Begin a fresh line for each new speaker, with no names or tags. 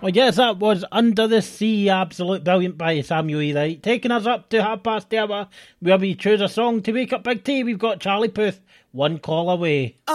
Well, yes, that was Under the Sea, absolute brilliant by Samuel E. Wright. Taking us up to 1:30, where we choose a song to wake up Big T. We've got Charlie Puth, One Call Away.